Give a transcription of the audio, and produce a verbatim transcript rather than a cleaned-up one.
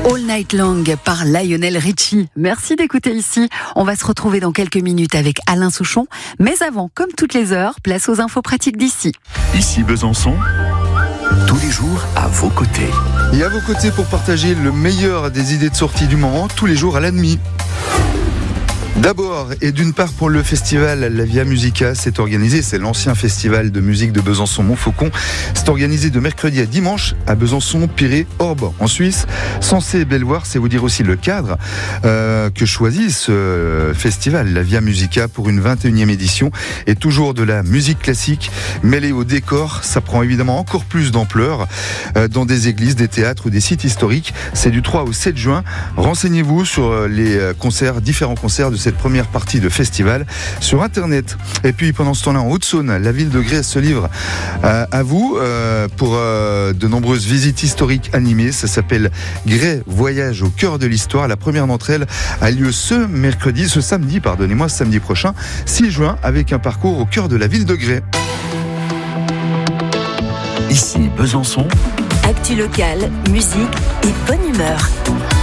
All Night Long par Lionel Richie. Merci d'écouter ici. On va se retrouver dans quelques minutes avec Alain Souchon. Mais avant, comme toutes les heures, place aux infos pratiques d'ici. Ici Besançon, tous les jours à vos côtés. Et à vos côtés pour partager le meilleur des idées de sortie du moment, tous les jours à la demi. D'abord, et d'une part pour le festival La Via Musica, c'est organisé, c'est l'ancien festival de musique de Besançon-Montfaucon. C'est organisé de mercredi à dimanche à Besançon, Pirée, Orbe en Suisse. Censé et Belvoir, c'est vous dire aussi le cadre euh, que choisit ce festival La Via Musica pour une vingt et unième édition. Et toujours de la musique classique mêlée au décor, ça prend évidemment encore plus d'ampleur euh, dans des églises, des théâtres ou des sites historiques. C'est du trois au sept juin. Renseignez-vous sur les concerts, différents concerts de cette première partie de festival sur internet. Et puis pendant ce temps-là en Haute-Saône, la ville de Grès se livre euh, à vous euh, pour euh, de nombreuses visites historiques animées. Ça s'appelle Grès Voyage au cœur de l'histoire. La première d'entre elles a lieu ce mercredi, ce samedi, pardonnez-moi, ce samedi prochain, six juin, avec un parcours au cœur de la ville de Grès. Ici Besançon, actu locale, musique et bonne humeur.